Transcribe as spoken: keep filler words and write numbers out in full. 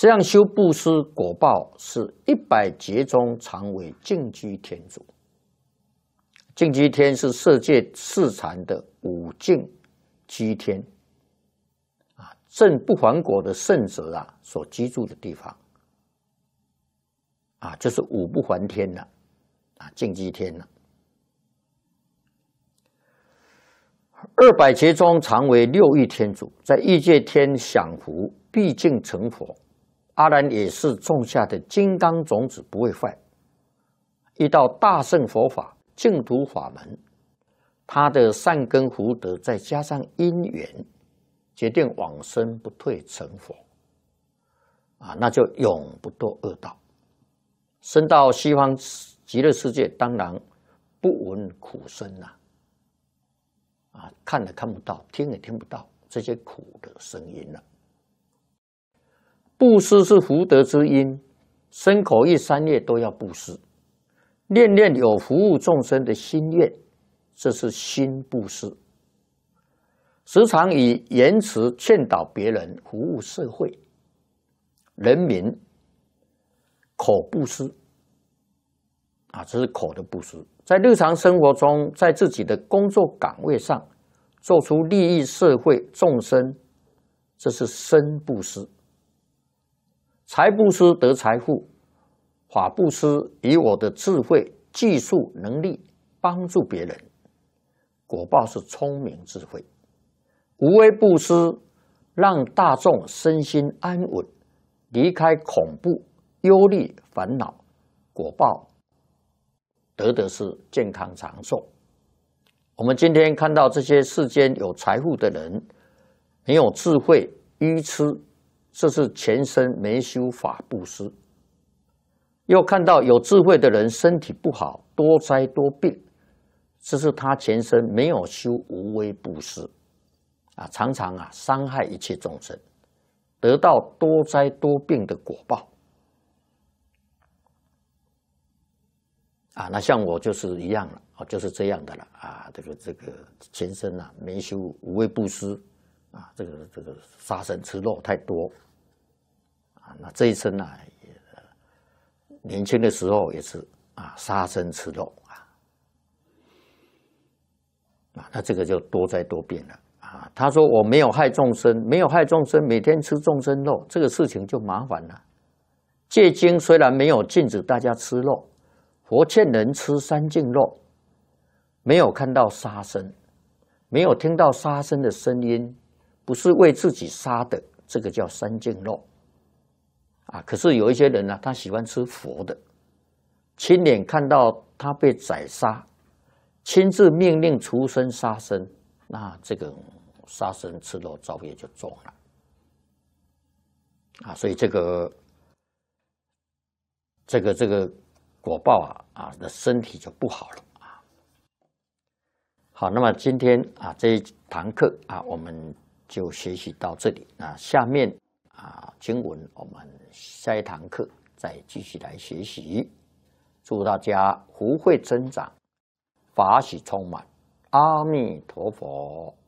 这样修布施果报是一百劫中常为净居天主。净居天是色界四禅的五净居天啊，证不还果的圣者啊所居住的地方啊，就是五不还天了啊，净居天了。二百劫中常为六欲天主，在欲界天享福，毕竟成佛。阿难也是种下的金刚种子，不会坏。遇到大乘佛法、净土法门，他的善根福德再加上因缘，决定往生不退成佛啊，那就永不堕恶道。升到西方极乐世界，当然不闻苦声啊，啊，看也看不到，听也听不到这些苦的声音了。布施是福德之因，身口意三业都要布施，念念有服务众生的心愿，这是心布施。时常以言辞劝导别人，服务社会人民，口布施啊，这是口的布施。在日常生活中，在自己的工作岗位上，做出利益社会众生，这是身布施。财布施得财富，法布施以我的智慧、技术、能力帮助别人，果报是聪明智慧。无为布施让大众身心安稳，离开恐怖、忧虑、烦恼，果报得的是健康长寿。我们今天看到这些世间有财富的人，没有智慧，愚痴，这是前身没修法布施。又看到有智慧的人身体不好，多灾多病，这是他前身没有修无为布施啊，常常啊伤害一切众生，得到多灾多病的果报啊。那像我就是一样了，哦，就是这样的了啊。这个这个前身啊没修无为布施啊，这个这个杀生吃肉太多啊。那这一生啊，也年轻的时候也是啊杀生吃肉啊，啊，那这个就多灾多病了啊。他说我没有害众生，没有害众生，每天吃众生肉，这个事情就麻烦了。戒经虽然没有禁止大家吃肉，佛劝人吃三净肉，没有看到杀生，没有听到杀生的声音，不是为自己杀的，这个叫三净肉啊。可是有一些人呢、啊，他喜欢吃佛的，亲眼看到他被宰杀，亲自命令畜生杀生，那这个杀生吃肉造业就重了啊。所以这个这个这个果报啊啊的身体就不好了啊。好，那么今天啊这一堂课啊，我们就学习到这里。那下面啊经文我们下一堂课再继续来学习。祝大家福慧增长，法喜充满。阿弥陀佛。